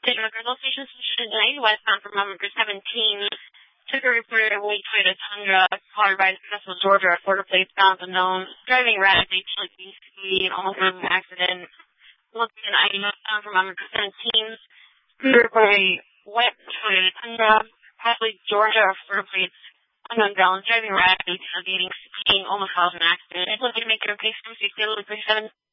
McGriddle Station, Station 9, westbound from number 17. Took a reported a white Toyota Tundra, followed by Cecil, Georgia, a quarter plate bound unknown, driving radically to like speed, almost had an accident. Looking at item from number 17. Took a reported a white Toyota Tundra, possibly Georgia, a quarter plate unknown balance, driving radically, tailgating, speeding, almost caused an accident. It's looking to make your case from 6 to 37.